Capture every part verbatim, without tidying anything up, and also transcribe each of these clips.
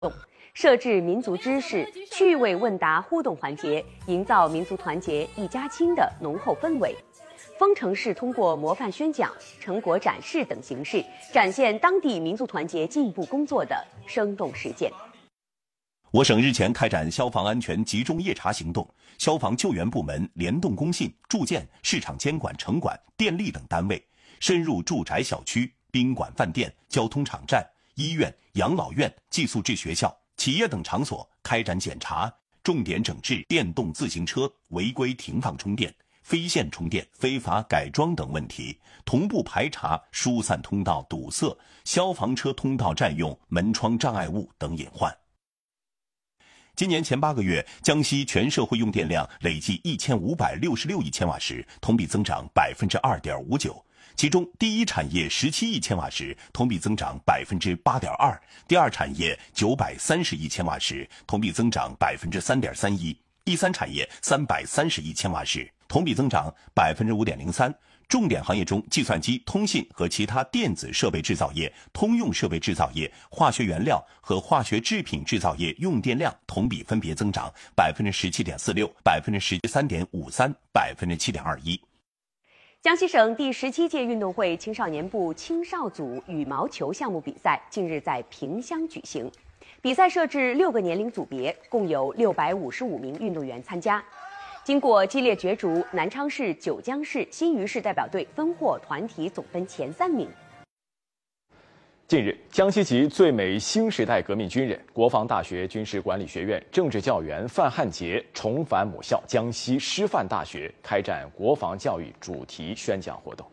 设置民族知识、趣味问答互动环节，营造民族团结一家亲的浓厚氛围。丰城市通过模范宣讲、成果展示等形式，展现当地民族团结进步工作的生动实践。 我省日前开展消防安全集中夜查行动，消防救援部门联动工信、住建、市场监管、城管、电力等单位，深入住宅小区、宾馆饭店、交通场站、医院、养老院、寄宿制学校、企业等场所开展检查，重点整治电动自行车违规停放充电、非线充电、非法改装等问题，同步排查疏散通道堵塞、消防车通道占用、门窗障碍物等隐患。今年前八个月，江西全社会用电量累计一千五百六十六亿千瓦时，同比增长百分之二点五九。其中，第一产业十七亿千瓦时，同比增长百分之八点二；第二产业九百三十亿千瓦时，同比增长百分之三点三一；第三产业三百三十亿千瓦时，同比增长百分之五点零三。重点行业中，计算机、通信和其他电子设备制造业、通用设备制造业、化学原料和化学制品制造业用电量同比分别增长百分之十七点四六、百分之十三点五三、百分之七点二一。 江西省第十七届运动会青少年部青少组羽毛球项目比赛近日在萍乡举行。比赛设置六个年龄组别，共有六百五十五名运动员参加。经过激烈角逐，南昌市、九江市、新余市代表队分获团体总分前三名。 近日，江西籍最美新时代革命军人、国防大学军事管理学院政治教员范汉杰重返母校江西师范大学，开展国防教育主题宣讲活动。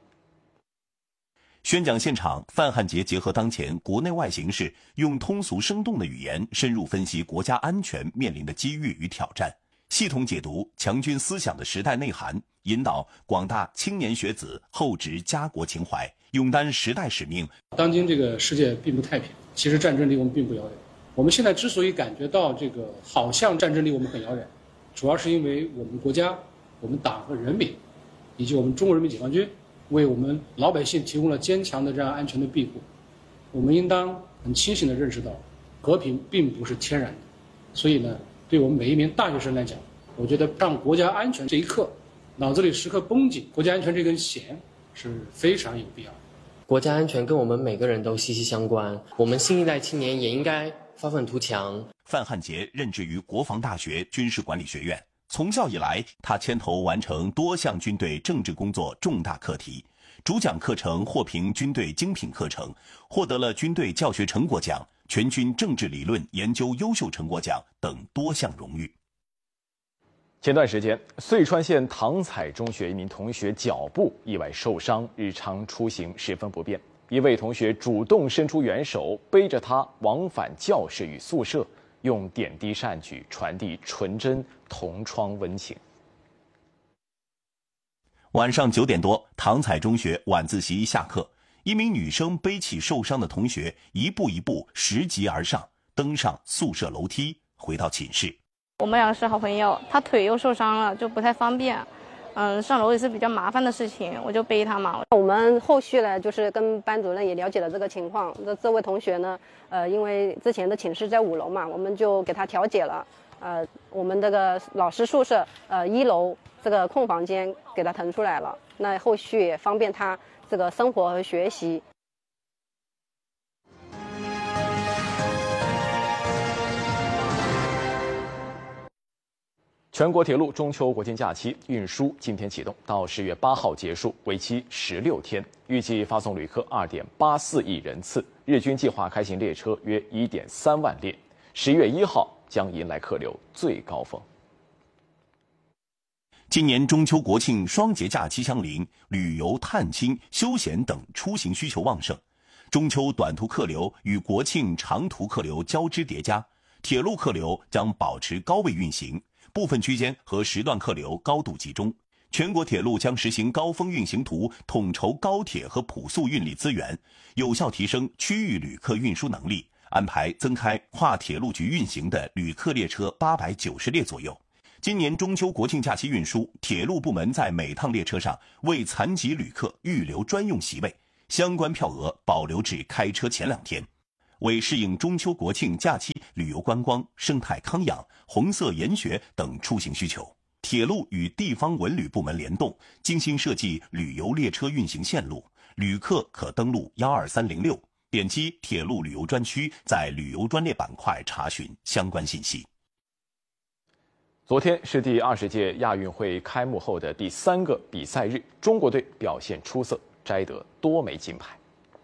宣讲现场，范汉杰结合当前国内外形势，用通俗生动的语言，深入分析国家安全面临的机遇与挑战，系统解读强军思想的时代内涵，引导广大青年学子厚植家国情怀，勇担时代使命。 当今这个世界并不太平，其实战争离我们并不遥远。我们现在之所以感觉到这个好像战争离我们很遥远，主要是因为我们国家、我们党和人民，以及我们中国人民解放军为我们老百姓提供了坚强的这样安全的庇护。我们应当很清醒地认识到，和平并不是天然的。所以呢，对我们每一名大学生来讲，我觉得让国家安全这一刻脑子里时刻绷紧国家安全这根弦是非常有必要的。 国家安全跟我们每个人都息息相关，我们新一代青年也应该发愤图强。 范汉杰任职于国防大学军事管理学院，从校以来，他牵头完成多项军队政治工作重大课题，主讲课程获评军队精品课程，获得了军队教学成果奖、全军政治理论研究优秀成果奖等多项荣誉。 前段时间，遂川县唐采中学一名同学脚部意外受伤，日常出行十分不便。一位同学主动伸出援手，背着他往返教室与宿舍，用点滴善举传递纯真同窗温情。 晚上九点多，唐采中学晚自习下课，一名女生背起受伤的同学，一步一步拾级而上，登上宿舍楼梯，回到寝室。 我们两个是好朋友，他腿又受伤了，就不太方便，嗯，上楼也是比较麻烦的事情，我就背他嘛。 我们后续呢，就是跟班主任也了解了这个情况。这这位同学呢，呃，因为之前的寝室在五楼嘛，我们就给他调解了。呃，我们这个老师宿舍，呃，一楼这个空房间给他腾出来了，那后续也方便他这个生活和学习。 全国铁路中秋国庆假期运输今天启动，到十月八号结束，为期十六天，预计发送旅客二点八四亿人次，日均计划开行列车约一点三万列。十月一号将迎来客流最高峰。 今年中秋国庆双节假期相邻，旅游、探亲、休闲等出行需求旺盛。中秋短途客流与国庆长途客流交织叠加，铁路客流将保持高位运行。部分区间和时段客流高度集中，全国铁路将实行高峰运行图，统筹高铁和普速运力资源，有效提升区域旅客运输能力，安排增开跨铁路局运行的旅客列车八百九十列左右。今年中秋国庆假期运输，铁路部门在每趟列车上为残疾旅客预留专用席位，相关票额保留至开车前两天。 为适应中秋国庆假期旅游观光、生态康养、红色研学等出行需求，铁路与地方文旅部门联动，精心设计旅游列车运行线路，旅客可登录幺二三零六，点击铁路旅游专区，在旅游专列板块查询相关信息。 昨天是第二十届亚运会开幕后的第三个比赛日，中国队表现出色，摘得多枚金牌。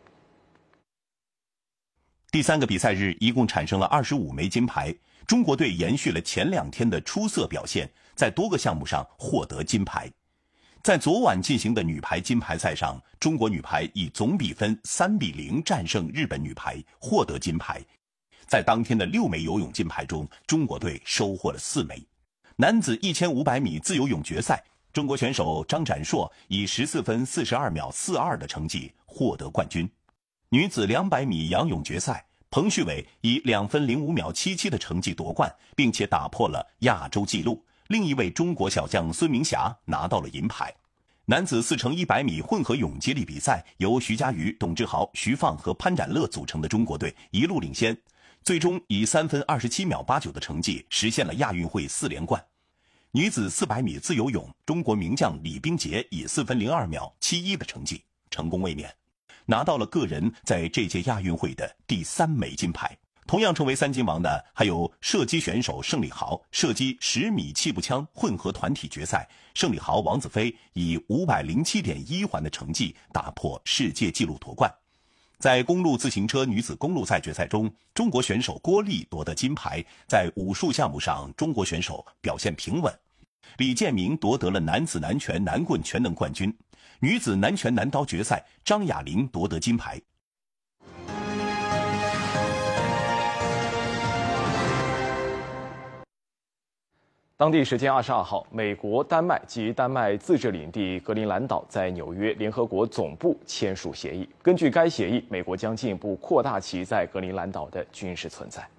第三个比赛日一共产生了二十五枚金牌，中国队延续了前两天的出色表现，在多个项目上获得金牌。在昨晚进行的女排金牌赛上，中国女排以总比分三比零战胜日本女排，获得金牌。在当天的六枚游泳金牌中，中国队收获了四枚。男子一千五百米自由泳决赛，中国选手张展硕以十四分四十二秒四二的成绩获得冠军。女子两百米仰泳决赛，彭旭伟以两分零五秒七七的成绩夺冠，并且打破了亚洲纪录。另一位中国小将孙明霞拿到了银牌。男子四乘一百米混合泳接力比赛，由徐嘉余、董志豪、徐放和潘展乐组成的中国队一路领先，最终以三分二十七秒八九的成绩实现了亚运会四连冠。女子四百米自由泳，中国名将李冰洁以四分零二秒七一的成绩成功卫冕，拿到了个人在这届亚运会的第三枚金牌。同样成为三金王的还有射击选手盛礼豪，射击十米气步枪混合团体决赛，盛礼豪、王子飞以五百零七点一环的成绩打破世界纪录夺冠。在公路自行车女子公路赛决赛中，中国选手郭丽夺得金牌。在武术项目上，中国选手表现平稳。李建明夺得了男子南拳南棍全能冠军。女子南拳南刀决赛，张雅玲夺得金牌。 当地时间二十二号，美国、丹麦及丹麦自治领地格陵兰岛在纽约联合国总部签署协议。根据该协议，美国将进一步扩大其在格陵兰岛的军事存在。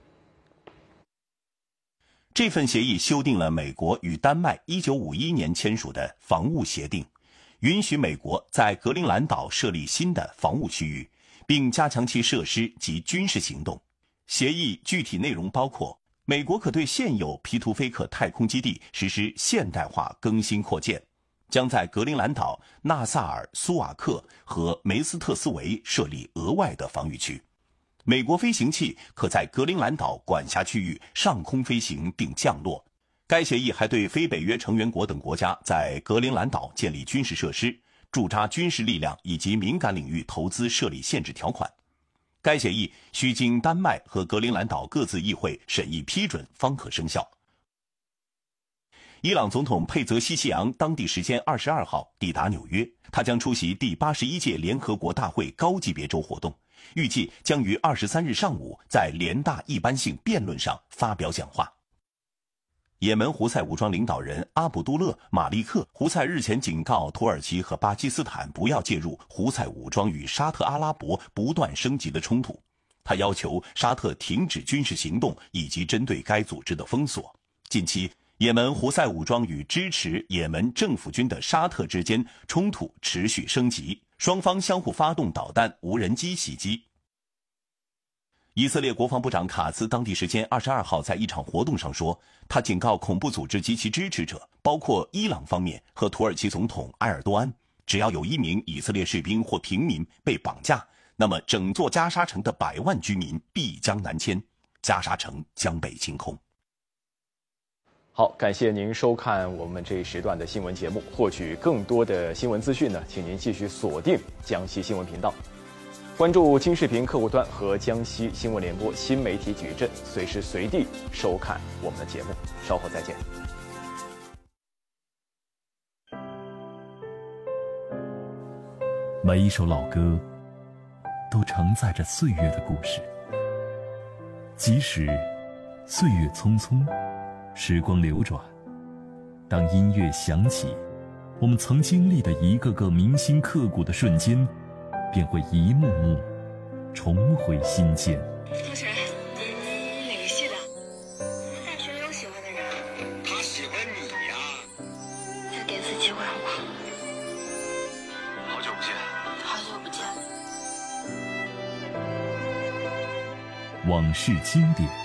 这份协议修订了美国与丹麦一九五一年签署的防务协定，允许美国在格陵兰岛设立新的防务区域，并加强其设施及军事行动。协议具体内容包括：美国可对现有皮图菲克太空基地实施现代化更新扩建，将在格陵兰岛、纳萨尔、苏瓦克和梅斯特斯维设立额外的防御区。美国飞行器可在格陵兰岛管辖区域上空飞行并降落。该协议还对非北约成员国等国家在格陵兰岛建立军事设施、驻扎军事力量以及敏感领域投资设立限制条款。该协议需经丹麦和格陵兰岛各自议会审议批准方可生效。伊朗总统佩泽西西扬当地时间二十二号抵达纽约，他将出席第八十一届联合国大会高级别周活动，预计将于二十三日上午在联大一般性辩论上发表讲话。也门胡塞武装领导人阿卜杜勒·马利克，胡塞日前警告土耳其和巴基斯坦不要介入胡塞武装与沙特阿拉伯不断升级的冲突。他要求沙特停止军事行动以及针对该组织的封锁。近期，也门胡塞武装与支持也门政府军的沙特之间冲突持续升级，双方相互发动导弹、无人机袭击。以色列国防部长卡茨当地时间二十二号在一场活动上说，他警告恐怖组织及其支持者，包括伊朗方面和土耳其总统埃尔多安，只要有一名以色列士兵或平民被绑架，那么整座加沙城的百万居民必将南迁，加沙城将被清空。 好，感谢您收看我们这一时段的新闻节目。获取更多的新闻资讯呢，请您继续锁定江西新闻频道。关注金视频客户端和江西新闻联播新媒体矩阵，随时随地收看我们的节目。稍后再见。 每一首老歌都承载着岁月的故事，即使岁月匆匆，时光流转，当音乐响起，我们曾经历的一个个铭心刻骨的瞬间便会一幕幕重回心间。 同学，你哪个系的？大学有喜欢的人？他喜欢你呀。再给次机会好不好？好久不见。好久不见。 往事经典。